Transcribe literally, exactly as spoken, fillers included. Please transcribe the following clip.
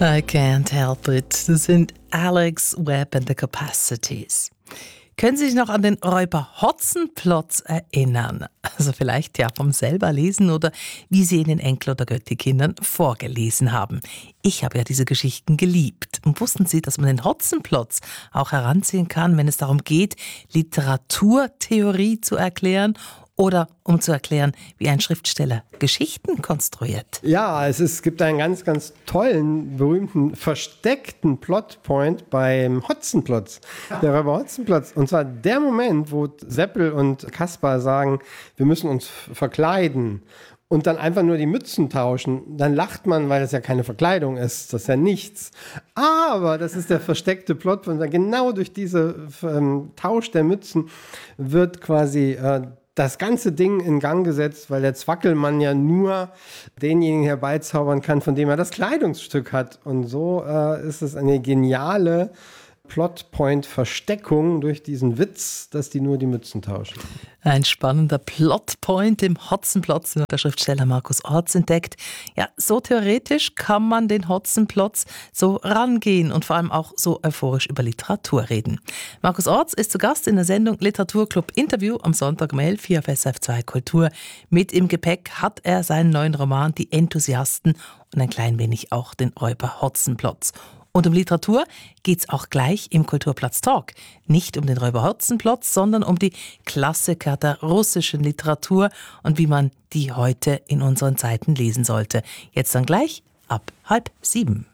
I can't help it. Das sind Alex Webb and the Capacities. Können Sie sich noch an den Räuber Hotzenplotz erinnern? Also vielleicht ja vom selber lesen oder wie Sie in den Enkel- oder Götti-Kindern vorgelesen haben. Ich habe ja diese Geschichten geliebt. Und wussten Sie, dass man den Hotzenplotz auch heranziehen kann, wenn es darum geht, Literaturtheorie zu erklären oder um zu erklären, wie ein Schriftsteller Geschichten konstruiert? Ja, es, ist, es gibt einen ganz, ganz tollen, berühmten, versteckten Plotpoint beim Hotzenplotz. Der Räuber Hotzenplotz. Und zwar der Moment, wo Seppel und Kaspar sagen, wir müssen uns verkleiden und dann einfach nur die Mützen tauschen. Dann lacht man, weil das ja keine Verkleidung ist. Das ist ja nichts. Aber das ist der versteckte Plotpoint. Genau durch diesen ähm, Tausch der Mützen wird quasi äh, das ganze Ding in Gang gesetzt, weil der Zwackelmann ja nur denjenigen herbeizaubern kann, von dem er das Kleidungsstück hat. Und so äh, ist es eine geniale Plotpoint-Versteckung durch diesen Witz, dass die nur die Mützen tauschen. Ein spannender Plotpoint im Hotzenplotz, den der Schriftsteller Markus Orts entdeckt. Ja, so theoretisch kann man den Hotzenplotz so rangehen und vor allem auch so euphorisch über Literatur reden. Markus Orts ist zu Gast in der Sendung Literaturclub Interview am Sonntag um elf hier auf S R F zwei Kultur. Mit im Gepäck hat er seinen neuen Roman Die Enthusiasten und ein klein wenig auch den Räuber Hotzenplotz. Und um Literatur geht's auch gleich im Kulturplatz Talk. Nicht um den Räuber Hotzenplotz, sondern um die Klassiker der russischen Literatur und wie man die heute in unseren Zeiten lesen sollte. Jetzt dann gleich ab halb sieben.